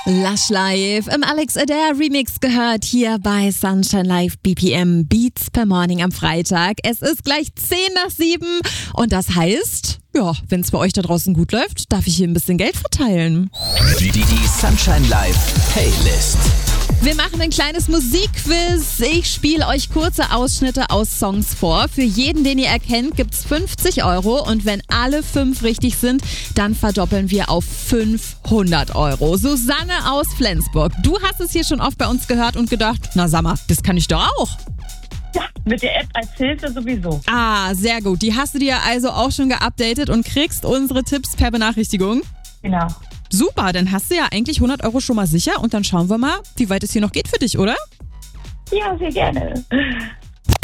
Lush Live im Alex Adair Remix gehört hier bei Sunshine Live BPM Beats per Morning am Freitag. Es ist gleich 7:10 und das heißt, ja, wenn es bei euch da draußen gut läuft, darf ich hier ein bisschen Geld verteilen. Die Sunshine Live Playlist. Wir machen ein kleines Musikquiz. Ich spiele euch kurze Ausschnitte aus Songs vor. Für jeden, den ihr erkennt, gibt's 50 € und wenn alle 5 richtig sind, dann verdoppeln wir auf 500 €. Susanne aus Flensburg, du hast es hier schon oft bei uns gehört und gedacht, na sag mal, das kann ich doch auch. Ja, mit der App als Hilfe sowieso. Ah, sehr gut. Die hast du dir also auch schon geupdatet und kriegst unsere Tipps per Benachrichtigung? Genau. Super, dann hast du ja eigentlich 100 € schon mal sicher und dann schauen wir mal, wie weit es hier noch geht für dich, oder? Ja, sehr gerne.